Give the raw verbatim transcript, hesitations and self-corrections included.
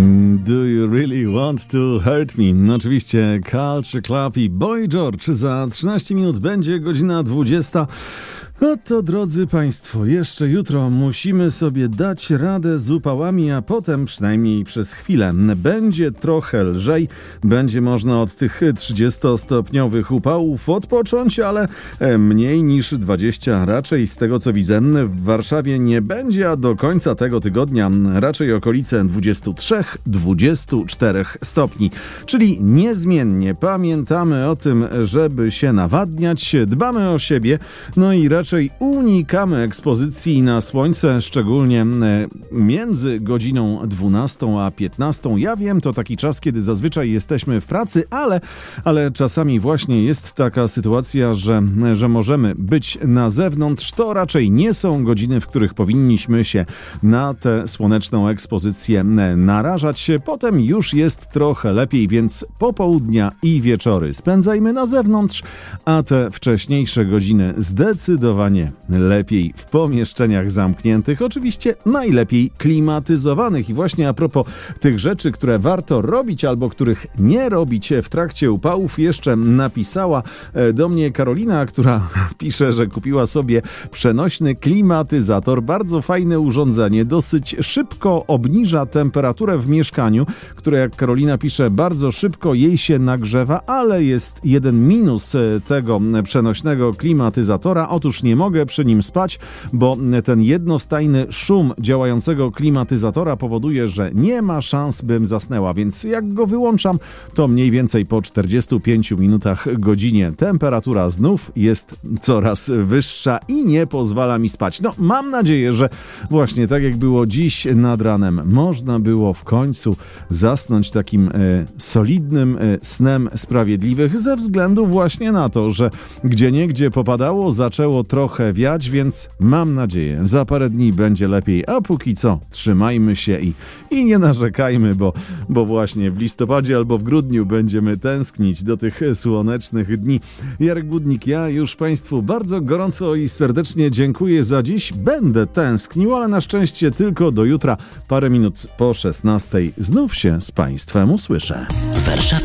Do you really want to hurt me? No oczywiście Culture Club i Boy George. Za trzynaście minut będzie godzina dwudziesta. No to, drodzy Państwo, jeszcze jutro musimy sobie dać radę z upałami, a potem, przynajmniej przez chwilę, będzie trochę lżej. Będzie można od tych trzydziestostopniowych upałów odpocząć, ale mniej niż dwadzieścia. Raczej z tego, co widzę, w Warszawie nie będzie, a do końca tego tygodnia raczej okolice dwadzieścia trzy dwadzieścia cztery stopni. Czyli niezmiennie pamiętamy o tym, żeby się nawadniać, dbamy o siebie, no i raczej Raczej unikamy ekspozycji na słońce, szczególnie między godziną dwunastą a piętnastą. Ja wiem, to taki czas, kiedy zazwyczaj jesteśmy w pracy, ale, ale czasami właśnie jest taka sytuacja, że, że możemy być na zewnątrz. To raczej nie są godziny, w których powinniśmy się na tę słoneczną ekspozycję narażać. Potem już jest trochę lepiej, więc popołudnia i wieczory spędzajmy na zewnątrz, a te wcześniejsze godziny zdecydowanie lepiej w pomieszczeniach zamkniętych, oczywiście najlepiej klimatyzowanych. I właśnie a propos tych rzeczy, które warto robić albo których nie robić w trakcie upałów, jeszcze napisała do mnie Karolina, która pisze, że kupiła sobie przenośny klimatyzator. Bardzo fajne urządzenie, dosyć szybko obniża temperaturę w mieszkaniu, które, jak Karolina pisze, bardzo szybko jej się nagrzewa, ale jest jeden minus tego przenośnego klimatyzatora. Otóż nie mogę przy nim spać, bo ten jednostajny szum działającego klimatyzatora powoduje, że nie ma szans, bym zasnęła, więc jak go wyłączam, to mniej więcej po czterdziestu pięciu minutach, godzinie temperatura znów jest coraz wyższa i nie pozwala mi spać. No, mam nadzieję, że właśnie tak jak było dziś nad ranem, można było w końcu zasnąć takim e, solidnym e, snem sprawiedliwych, ze względu właśnie na to, że gdzieniegdzie popadało, zaczęło trochę wiać, więc mam nadzieję, za parę dni będzie lepiej, a póki co trzymajmy się i, i nie narzekajmy, bo, bo właśnie w listopadzie albo w grudniu będziemy tęsknić do tych słonecznych dni. Jarek Budnik, ja już Państwu bardzo gorąco i serdecznie dziękuję za dziś. Będę tęsknił, ale na szczęście tylko do jutra, parę minut po szesnastej znów się z Państwem usłyszę.